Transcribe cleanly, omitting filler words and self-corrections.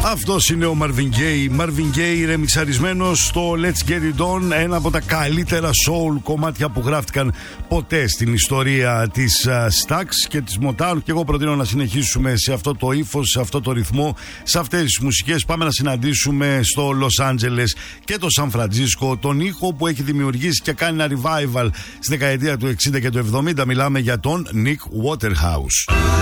Αυτός είναι ο Marvin Gaye. Marvin Gaye ρεμιξαρισμένος στο Let's Get It On, ένα από τα καλύτερα soul κομμάτια που γράφτηκαν ποτέ στην ιστορία της Stax και της Motown. Και εγώ προτείνω να συνεχίσουμε σε αυτό το ύφος, σε αυτό το ρυθμό, σε αυτές τις μουσικές. Πάμε να συναντήσουμε στο Los Angeles και το Σαν Φραντζίσκο τον ήχο που έχει δημιουργήσει και κάνει ένα revival στη δεκαετία του 60 και του 70. Μιλάμε για τον Nick Waterhouse.